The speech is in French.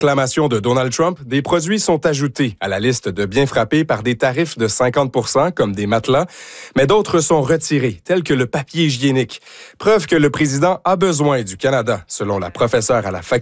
Proclamation de Donald Trump, des produits sont ajoutés à la liste de biens frappés par des tarifs de 50 % comme des matelas, mais d'autres sont retirés, tels que le papier hygiénique. Preuve que le président a besoin du Canada, selon la professeure à la faculté